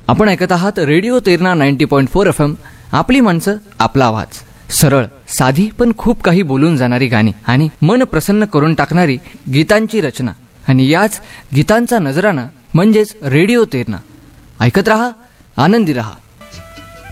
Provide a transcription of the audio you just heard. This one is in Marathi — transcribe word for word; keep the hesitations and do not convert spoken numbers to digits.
आपण ऐकत आहात radio Terna ninety point four F M. आपली माणसं, आपला आवाज. सरळ, साधी पण खूप काही बोलून जाणारी गाणी आणि मन प्रसन्न करून टाकणारी गीतांची रचना आणि याच गीतांचा नजराणा म्हणजेच रेडिओ तेरणा. ऐकत रहा, आनंदी रहा.